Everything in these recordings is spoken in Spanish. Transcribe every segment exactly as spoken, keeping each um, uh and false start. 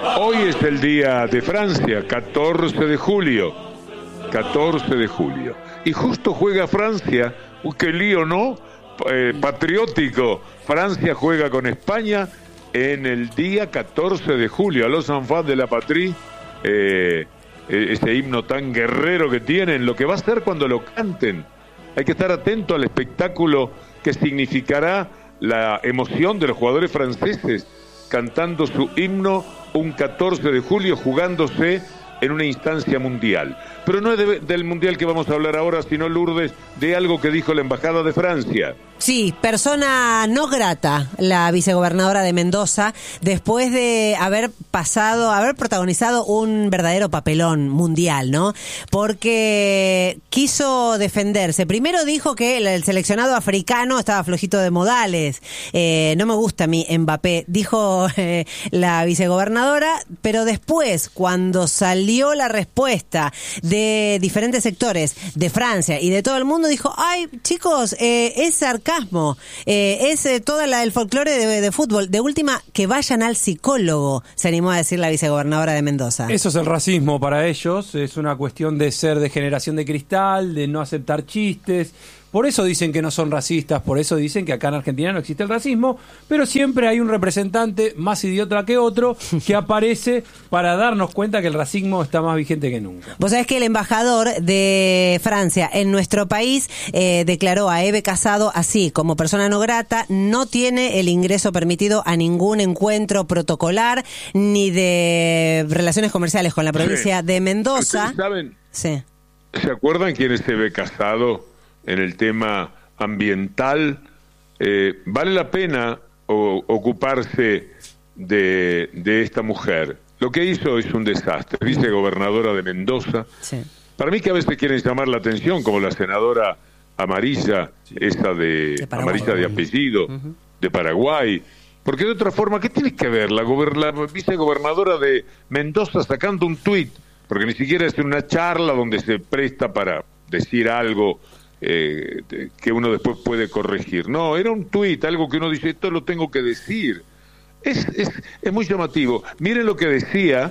Hoy es el día de Francia, catorce de julio. catorce de julio. Y justo juega Francia, uy, qué lío, ¿no? Eh, patriótico. Francia juega con España en el día catorce de julio, a los enfants de la patrie, eh, ese himno tan guerrero que tienen, lo que va a ser cuando lo canten. Hay que estar atento al espectáculo que significará la emoción de los jugadores franceses cantando su himno un catorce de julio, jugándose en una instancia mundial. Pero no es de, del mundial que vamos a hablar ahora, sino, Lourdes, de algo que dijo la Embajada de Francia. Sí, persona no grata, la vicegobernadora de Mendoza, después de haber pasado, haber protagonizado un verdadero papelón mundial, ¿no? Porque quiso defenderse. Primero dijo que el seleccionado africano estaba flojito de modales. Eh, no me gusta a mí Mbappé, dijo eh, la vicegobernadora, pero después, cuando salió la respuesta de diferentes sectores de Francia y de todo el mundo, dijo, ay, chicos, eh, es sarcasmo. Eh, es eh, toda la el folclore de, de fútbol. De última, que vayan al psicólogo, se animó a decir la vicegobernadora de Mendoza. Eso es el racismo para ellos, es una cuestión de ser de generación de cristal, de no aceptar chistes. Por eso dicen que no son racistas, por eso dicen que acá en Argentina no existe el racismo, pero siempre hay un representante más idiota que otro que aparece para darnos cuenta que el racismo está más vigente que nunca. Vos sabés que el embajador de Francia en nuestro país eh, declaró a Eve Casado así, como persona no grata, no tiene el ingreso permitido a ningún encuentro protocolar ni de relaciones comerciales con la provincia sí. de Mendoza. ¿Ustedes saben? Sí. ¿Se acuerdan quién es Eve Casado? En el tema ambiental, eh, vale la pena o, ocuparse de, de esta mujer. Lo que hizo es un desastre, vicegobernadora de Mendoza. Sí. Para mí que a veces quieren llamar la atención, como la senadora Amarilla, sí. esa de, de Amarilla de apellido, uh-huh. de Paraguay. Porque de otra forma, ¿qué tiene que ver la, la vicegobernadora de Mendoza sacando un tuit? Porque ni siquiera es una charla donde se presta para decir algo Eh, que uno después puede corregir. No, era un tuit, algo que uno dice, esto lo tengo que decir. Es, es, es muy llamativo. Miren lo que decía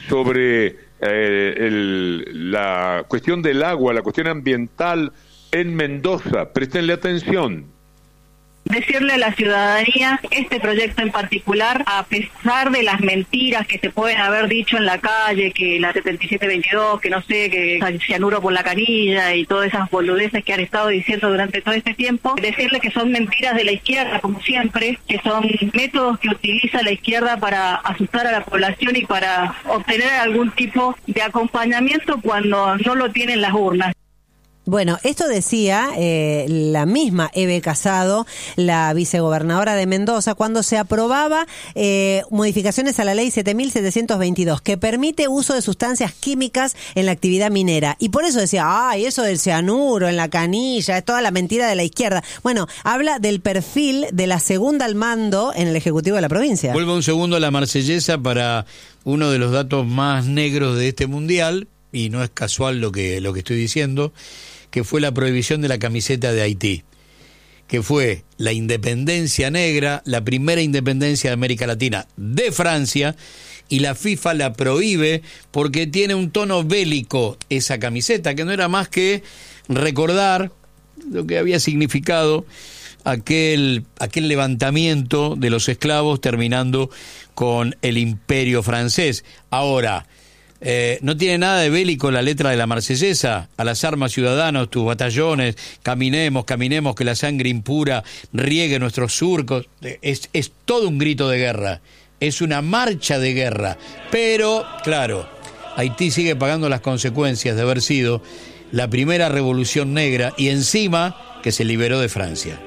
sobre eh, el, la cuestión del agua, la cuestión ambiental en Mendoza. Préstenle atención. Decirle a la ciudadanía, este proyecto en particular, a pesar de las mentiras que se pueden haber dicho en la calle, que la setenta y siete veintidós, que no sé, que cianuro por la canilla y todas esas boludeces que han estado diciendo durante todo este tiempo, decirle que son mentiras de la izquierda, como siempre, que son métodos que utiliza la izquierda para asustar a la población y para obtener algún tipo de acompañamiento cuando no lo tienen las urnas. Bueno, esto decía eh, la misma Eve Casado, la vicegobernadora de Mendoza, cuando se aprobaba eh, modificaciones a la ley siete mil setecientos veintidós, que permite uso de sustancias químicas en la actividad minera. Y por eso decía, ay, eso del cianuro en la canilla, es toda la mentira de la izquierda. Bueno, habla del perfil de la segunda al mando en el Ejecutivo de la provincia. Vuelvo un segundo a la marsellesa para uno de los datos más negros de este mundial, y no es casual lo que, lo que estoy diciendo, que fue la prohibición de la camiseta de Haití, que fue la independencia negra, la primera independencia de América Latina de Francia, y la FIFA la prohíbe porque tiene un tono bélico esa camiseta, que no era más que recordar lo que había significado aquel, aquel levantamiento de los esclavos terminando con el imperio francés. Ahora, Eh, no tiene nada de bélico la letra de la marsellesa. A las armas, ciudadanos, tus batallones, caminemos, caminemos, que la sangre impura riegue nuestros surcos. Es, es todo un grito de guerra, es una marcha de guerra. Pero, claro, Haití sigue pagando las consecuencias de haber sido la primera revolución negra y encima que se liberó de Francia.